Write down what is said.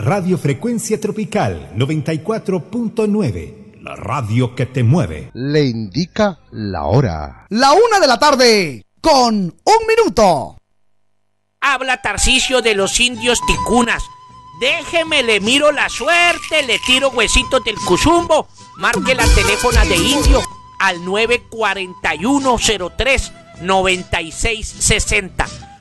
Radio Frecuencia Tropical 94.9, la radio que te mueve. Le indica la hora. La 1:00 con 1 minuto. Habla Tarcisio de los indios ticunas. Déjeme, le miro la suerte, le tiro huesitos del cuzumbo. Marque la teléfona de indio al 941-03-9660.